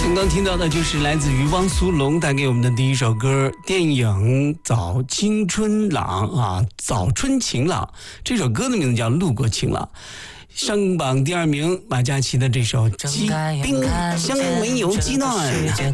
刚刚听到的就是来自于汪苏泷带给我们的第一首歌，电影《早青春朗》啊，《早春晴朗》这首歌的名字叫《路过晴朗》。上榜第2名，马嘉祺的这首《鸡冰箱没有鸡蛋》。